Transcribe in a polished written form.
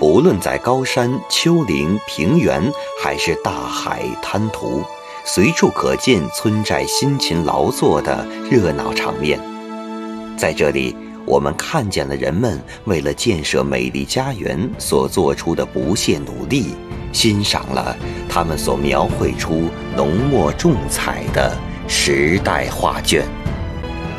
不论在高山、丘陵、平原，还是大海滩涂，随处可见村寨辛勤劳作的热闹场面。在这里，我们看见了人们为了建设美丽家园所做出的不懈努力，欣赏了他们所描绘出浓墨重彩的时代画卷。